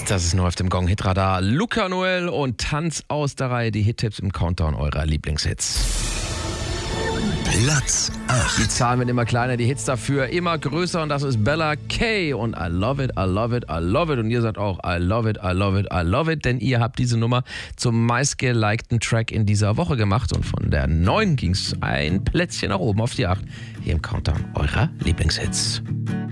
Das ist nur auf dem Gong Hitradar. Luca Noel und Tanz aus der Reihe, die Hittipps im Countdown eurer Lieblingshits. Platz 8. Die Zahlen werden immer kleiner, die Hits dafür immer größer und das ist Bella K. und I love it, I love it, I love it. Und ihr sagt auch I love it, I love it, I love it, denn ihr habt diese Nummer zum meistgelikten Track in dieser Woche gemacht und von der 9 ging es ein Plätzchen nach oben auf die 8 hier im Countdown eurer Lieblingshits.